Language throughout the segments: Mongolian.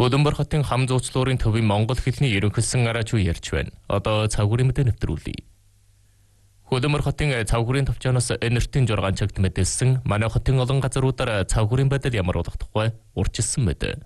Хөдөнбөр хотын хам зуучлуурын төвийн монгол хэлний ерөнхийлсөн араач юу ярьж байна. Одоо цавгүрийн мэдээ нэвтрүүлье. Хөдөнбөр хотын цавгүрийн төвчөөс энертийн 6 цагт мэдээлсэн манай хотын олон газруудаар цавгүрийн байдал ямар болох тухай урьдчилсан мэд.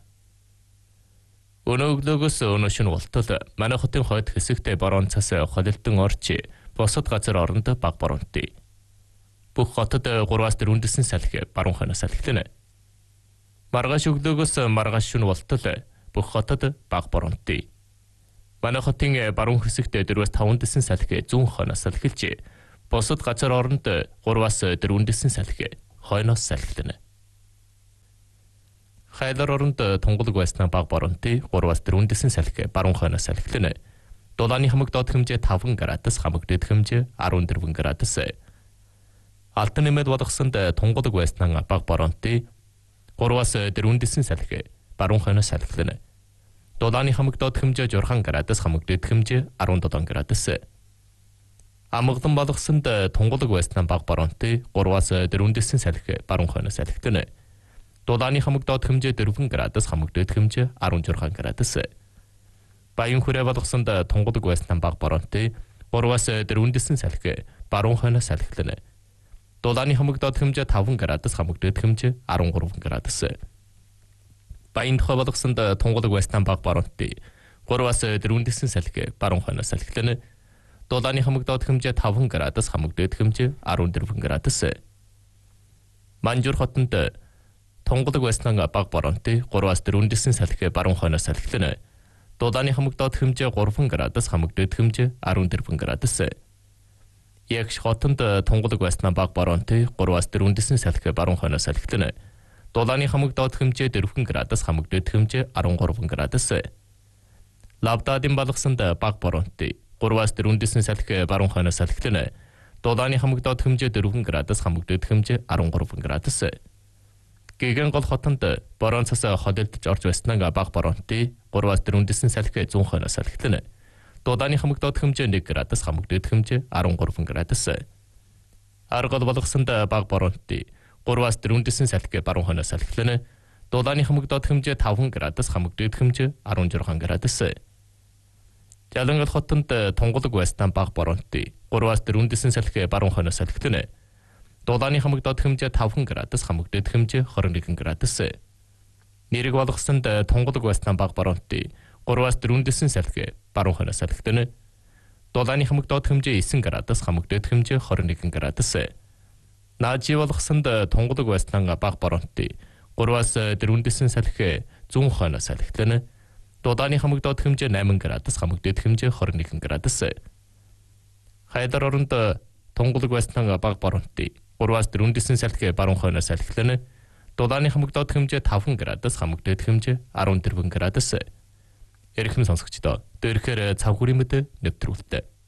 Өнөө өглөөгөөс өнөө шөнө болтол манай хотын хойд хэсэгт борон цас холилдон орч босод газар оронд баг боронтой. Бүх хотод 3-4 дэсэн салхи баруун хойноос салхилна. Маргааш өглөөгөөс маргааш шөнө болтол бүх хотод баг боронтой. Манай хотын баруун хэсэгт 4-5 дэсэн салхи зүүн хойноос салхилж, босод газар оронд 3-4 дэсэн салхи хойноос салхилна. Хайлар оронд тунгалаг байснаа баг боронтой 3-4 дэсэн салхи баруун хойноос салхилна. Дулааны хамаг доод хэмжээ 5 градус, хамаг дэд хэмжээ 14 градус. Алтан нэмэд болгосонд тунгалаг байснаа баг боронтой 3-4 дэсэн салхи баруун хойноос салхилна. Дулааны хамаг доод хэмжээ 6 градус, хамаг дэд хэмжээ 17 градус. Амгалан болгосонд тунгалаг байснаа баг боронтой 3-4 дэсэн салхи баруун хойноос салхилна. Дулааны хамаг доод хэмжээ 4 градус, хамаг дэд хэмжээ 16 градус. Баян хүрээ болгосонд тунгалаг байснаа баг боронтой 3-4 дэсэн салхи баруун хойноос салхилна. Дулааны хамаг доод хэмжээ 5 градус, хамаг дэд хэмжээ 13 градус. Баян тухай болгосонд тунгалаг байснаа баг боронтой 3-4 дэсэн салхи баруун хойноос салхилна. Дулааны хамаг доод хэмжээ 5 градус, хамаг дэд хэмжээ 14 градус. Манжуур хотод тунгалаг байснаа баг боронтой 3-4 дэсэн салхи баруун хойноос салхилна. Дулааны хамаг доод хэмжээ 3 градус, хамаг дэд хэмжээ 14 градус. Ягш хотод тунгалаг байснаа баг боронтой 3-4 дэсэн салхи баруун хойноос салхилна. Дулааны хамаг доод хэмжээ 4 градус, хамаг дэд хэмжээ 13 градус. Лавдадын балгасанд баг боронтой 3-4 дэсэн салхи баруун хойноос салхилна. Дулааны хамаг доод хэмжээ 4 градус, хамаг дэд хэмжээ 13 градус. Гэгэн гол хотод борон цас холилдож орж байснаа баг боронтой 3-4 дэсэн салхи зүүн хойноос салхилна. Дулааны хамаг доод хэмжээ 1 градус, хамаг дэд хэмжээ 13 градус. Аргал болгосонд баг боронтой 3-4 дэсэн салхи баруун хойноос салхилна. Дулааны хамаг доод хэмжээ 5 градус, хамаг дэд хэмжээ 16 градус. Жалангал хотод тунгалаг байснаа баг боронтой 3-4 дэсэн салхи баруун хойноос салхилна. Дулааны хамаг доод хэмжээ 5 градус, хамаг дэд хэмжээ 21 градус. Нэрэг болгосонд тунгалаг байснаа баг боронтой 3-4 дэсэн салхи баруун хойноос салхилна. Дулааны хамаг доод хэмжээ 9 градус, хамаг дэд хэмжээ 21 градус. Наажи болгосонд тунгалаг байснаа баг боронтой 3-4 дэсэн салхи зүүн хойноос салхилна. Дулааны хамаг доод хэмжээ 8 градус, хамаг дэд хэмжээ 21 градус. Хайлар оронд тунгалаг байснаа баг боронтой 3-4 дэсэн салхи баруун хойноос салхилна. Дулааны хамаг доод хэмжээ 5 градус, хамаг дэд хэмжээ 14 градус. Эрхэм сонсогчдоо, дээрхээр цавхүрийн мэдээ нэвтрүүлдэг.